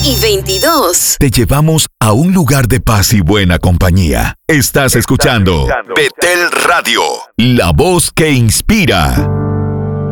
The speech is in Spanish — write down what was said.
y 22. Te llevamos a un lugar de paz y buena compañía. Estás escuchando Betel Radio, la voz que inspira.